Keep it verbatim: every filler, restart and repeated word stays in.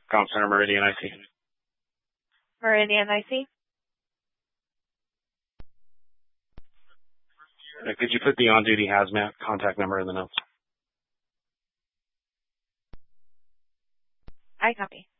Comm Center Meridian I C. Meridian I C. Uh, could you put the on-duty hazmat contact number in the notes? I copy.